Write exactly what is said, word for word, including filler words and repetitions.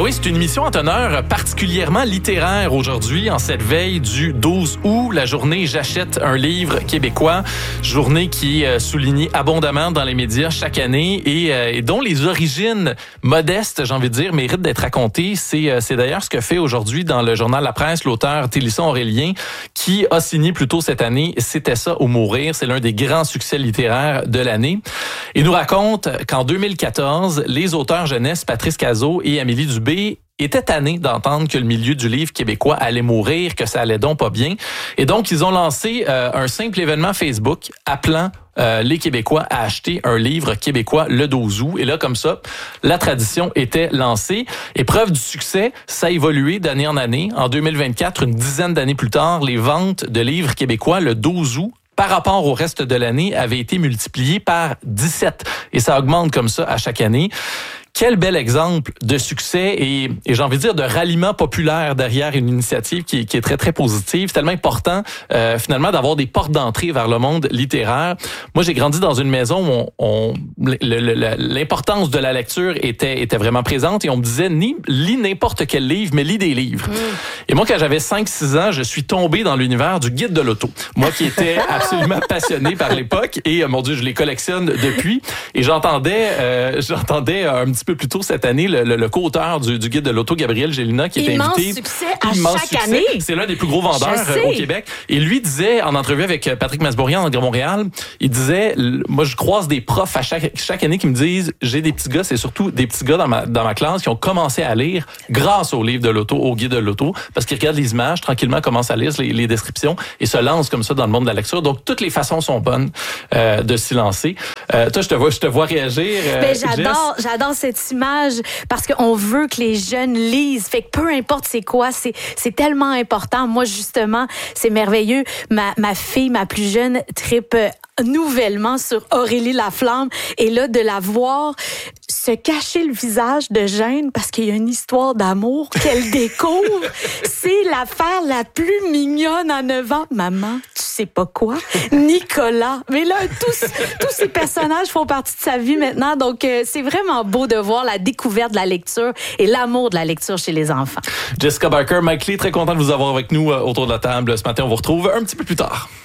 oui, c'est une émission en teneur particulièrement littéraire aujourd'hui, en cette veille du douze août, la journée J'achète un livre québécois, journée qui est soulignée abondamment dans les médias chaque année et, euh, et dont les origines modestes, j'ai envie de dire, méritent d'être racontées. C'est, euh, c'est d'ailleurs ce que fait aujourd'hui dans le journal La Presse l'auteur Télisson Aurélien, qui a signé plus tôt cette année « C'était ça ou mourir ». C'est l'un des grands succès littéraires de l'année. Il nous raconte qu'en deux mille quatorze, les auteurs jeunesse Patrice Cazot et Amélie Dubé étaient tannés d'entendre que le milieu du livre québécois allait mourir, que ça allait donc pas bien. Et donc, ils ont lancé euh, un simple événement Facebook appelant euh, les Québécois à acheter un livre québécois le douze août. Et là, comme ça, la tradition était lancée. Et preuve du succès, ça a évolué d'année en année. En deux mille vingt-quatre, une dizaine d'années plus tard, les ventes de livres québécois le douze août par rapport au reste de l'année avaient été multipliées par dix-sept. Et ça augmente comme ça à chaque année. Quel bel exemple de succès et, et j'ai envie de dire de ralliement populaire derrière une initiative qui, qui est très, très positive. C'est tellement important, euh, finalement, d'avoir des portes d'entrée vers le monde littéraire. Moi, j'ai grandi dans une maison où on, on, le, le, l'importance de la lecture était, était vraiment présente et on me disait, ni, lis n'importe quel livre, mais lis des livres. Mmh. Et moi, quand j'avais cinq six ans, je suis tombé dans l'univers du guide de l'auto. Moi qui étais absolument passionné par l'époque et, euh, mon Dieu, je les collectionne depuis. Et j'entendais, euh, j'entendais un petit peu plus tôt cette année, le, le, le co-auteur du, du guide de l'auto, Gabriel Gélina, qui était invité. Immense succès à immense chaque succès. année. C'est l'un des plus gros vendeurs au Québec. Et lui disait, en entrevue avec Patrick Masbourian en Grand-Montréal, il disait, moi, je croise des profs à chaque, chaque année qui me disent, j'ai des petits gars, c'est surtout des petits gars dans ma, dans ma classe qui ont commencé à lire grâce au livre de l'auto, au guide de l'auto, parce qu'ils regardent les images, tranquillement commencent à lire les, les descriptions et se lancent comme ça dans le monde de la lecture. Donc, toutes les façons sont bonnes euh, de s'y lancer. Euh, toi, je te vois, je te vois réagir. Euh, ben, j'adore, Jess. j'adore cette image parce qu'on veut que les jeunes lisent. Fait que peu importe c'est quoi, c'est, c'est tellement important. Moi, justement, c'est merveilleux. Ma, ma fille, ma plus jeune, tripe nouvellement sur Aurélie Laflamme. Et là, de la voir se cacher le visage de gêne parce qu'il y a une histoire d'amour qu'elle découvre. C'est l'affaire la plus mignonne à neuf ans. Maman, tu sais pas quoi? Nicolas. Mais là, tous, tous ces personnages font partie de sa vie maintenant. Donc, euh, c'est vraiment beau de voir la découverte de la lecture et l'amour de la lecture chez les enfants. Jessica Barker, Mike Lee, très content de vous avoir avec nous euh, autour de la table ce matin. On vous retrouve un petit peu plus tard.